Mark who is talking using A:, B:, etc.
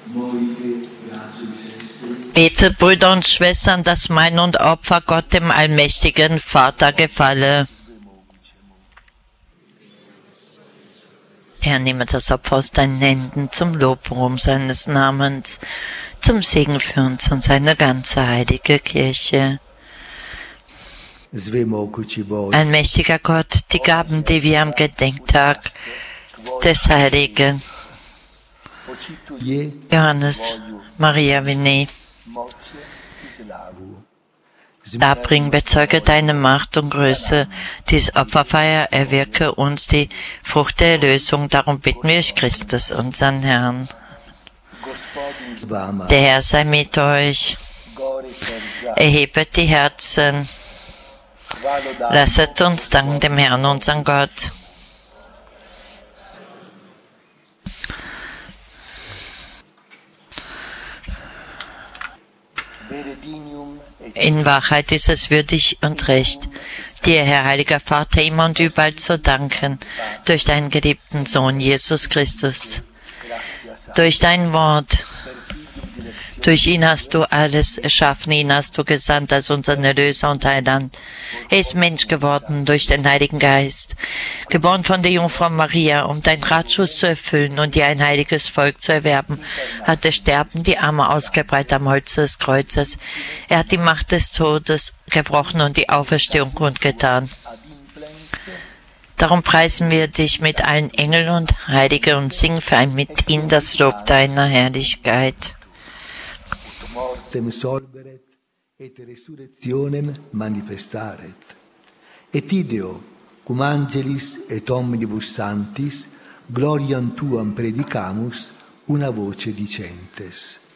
A: Betet, Brüder und Schwestern, dass mein und Opfer Gott, dem allmächtigen Vater, gefalle. Herr, nehme das Opfer aus deinen Händen zum Lobruhm seines Namens, zum Segen für uns und seine ganze heilige Kirche. Allmächtiger Gott, die Gaben, die wir am Gedenktag des Heiligen Johannes Maria Vianney darbringen, bezeuge deine Macht und Größe. Diese Opferfeier erwirke uns die Frucht der Erlösung. Darum bitten wir durch Christus, unseren Herrn. Der Herr sei mit euch. Erhebet die Herzen. Lasset uns danken dem Herrn, unseren Gott. In Wahrheit ist es würdig und recht, dir, Herr heiliger Vater, immer und überall zu danken, durch deinen geliebten Sohn Jesus Christus, durch dein Wort. Durch ihn hast du alles erschaffen, ihn hast du gesandt als unseren Erlöser und Heiland. Er ist Mensch geworden durch den Heiligen Geist, geboren von der Jungfrau Maria, um deinen Ratschluss zu erfüllen und dir ein heiliges Volk zu erwerben, hat er sterben die Arme ausgebreitet am Holz des Kreuzes. Er hat die Macht des Todes gebrochen und die Auferstehung kundgetan. Darum preisen wir dich mit allen Engeln und Heiligen und singen für ein mit ihnen das Lob deiner Herrlichkeit.
B: Mortem solveret et resurrectionem manifestaret. Et ideo, cum angelis et omnibus sanctis, gloriam tuam predicamus, una voce dicentes.